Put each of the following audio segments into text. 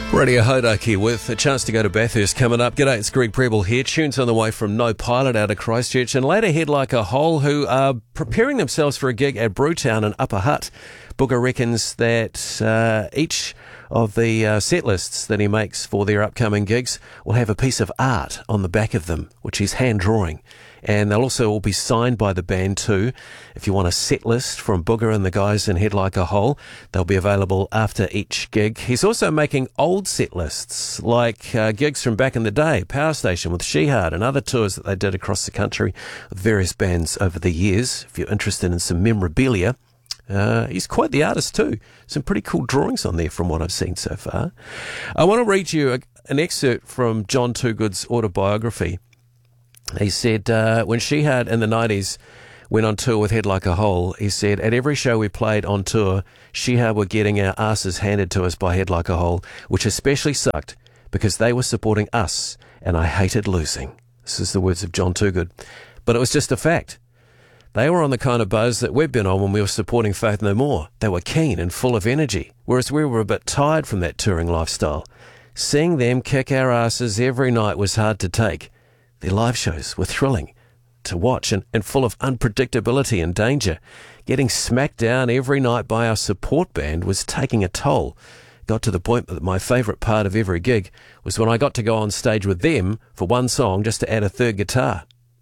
Radio Hodaki with a chance to go to Bathurst coming up. G'day, it's Greg Preble here. Tunes on the way from No Pilot out of Christchurch, and later Head Like a Hole, who are preparing themselves for a gig at Brewtown in Upper Hutt. Booger reckons that each of the set lists that he makes for their upcoming gigs will have a piece of art on the back of them, which he's hand drawing. And they'll also all be signed by the band too. If you want a set list from Booger and the guys in Head Like a Hole, they'll be available after each gig. He's also making old set lists, like gigs from back in the day, Power Station with Shehad and other tours that they did across the country with various bands over the years. If you're interested in some memorabilia, he's quite the artist too. Some pretty cool drawings on there from what I've seen so far. I want to read you an excerpt from John Toogood's autobiography. He said, when Shehad in the 90s went on tour with Head Like a Hole, he said, at every show we played on tour, Shehad were getting our asses handed to us by Head Like a Hole, which especially sucked because they were supporting us and I hated losing. This is the words of John Toogood. But it was just a fact. They were on the kind of buzz that we'd been on when we were supporting Faith No More. They were keen and full of energy, whereas we were a bit tired from that touring lifestyle. Seeing them kick our asses every night was hard to take. Their live shows were thrilling to watch and full of unpredictability and danger. Getting smacked down every night by our support band was taking a toll. Got to the point that my favourite part of every gig was when I got to go on stage with them for one song just to add a third guitar.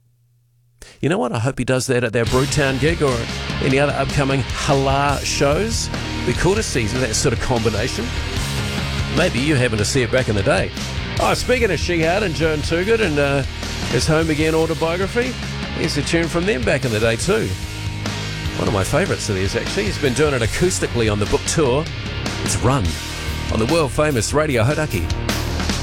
You know what? I hope he does that at their Brewtown gig or any other upcoming Hala shows. It'd be cool to see that sort of combination. Maybe you happened to see it back in the day. Oh, speaking of Shehad and John Toogood and his Home Again autobiography, here's a tune from them back in the day too. One of my favourites of theirs actually. He's been doing it acoustically on the book tour. It's Run on the world famous Radio Hodaki.